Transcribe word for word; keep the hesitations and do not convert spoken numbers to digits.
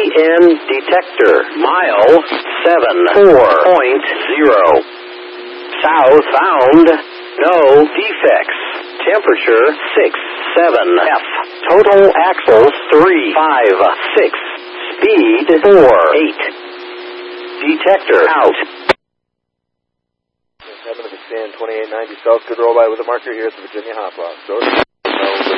N detector. Mile seven four point zero. Southbound, no defects. Temperature six seven F. Total axles three five six. Speed four eight. Detector out. seven of the stand, twenty-eight ninety South, good roll by with a marker here at the Virginia Hop Off. So